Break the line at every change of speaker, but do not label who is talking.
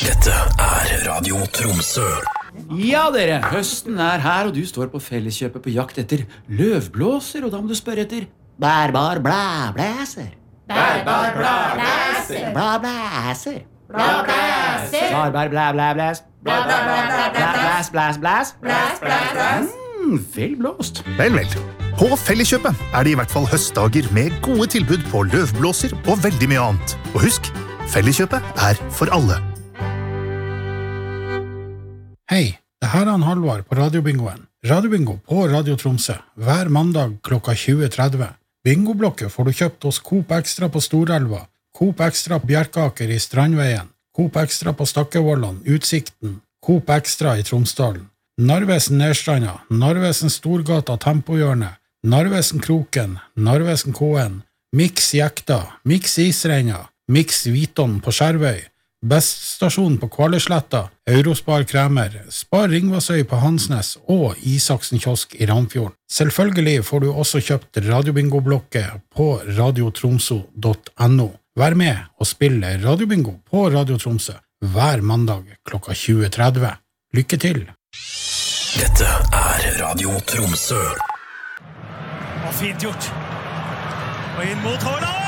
Dette Radio Tromsø.
Ja dere, høsten her, og du står på Felleskjøpet på jakt etter løvblåser, og da må du spørre etter bærbar blæblæser. Bærbar blæblæser. Blæblæser. Blæblæser. Bærbar blæblæblæs. Blæblæs, blæs, blæs. Blæs, blæs, blæs. Vel blåst.
Vel. På Felleskjøpet det I hvert fall høstdager med gode tilbud på løvblåser og veldig mye annet. Og husk, Felleskjøpet for alle.
Hei, det her Halvard på Radiobingoen. Radiobingo på Radio Tromsø, hver mandag klokka 20.30. Bingoblokket får du kjøpt hos Coop Extra på Storelva, Coop Extra på Bjerkaker I Strandveien, Coop Extra på Stakkevollan, Utsikten, Coop Extra I Tromsdalen, Narvesen Nedstranda, Narvesen Storgata Tempohjørne, Narvesen Kroken, Narvesen Kåen, Mix Jekta, Mix Isreina, Mix Viton på Skjervøy, Beststasjon på Kvallesletta, Eurospar Kremer, Spar Ringvassøy på Hansnes og Isaksen kiosk I Ramfjorden. Selvfølgelig får du også kjøpt Radiobingo-blokket på radiotromso.no. Vær med og spille Radiobingo på Radio Tromsø hver mandag klokka 20.30. Lykke til!
Dette Radio Tromsø.
Og fint gjort. Og inn mot Haaland!